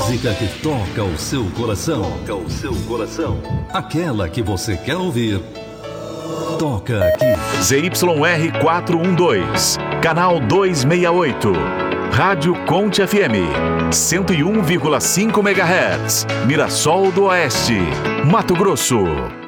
música que toca o seu coração. Aquela que você quer ouvir. Toca aqui. ZYR 412, canal 268. Rádio Conte FM, 101,5 MHz. Mirassol do Oeste, Mato Grosso.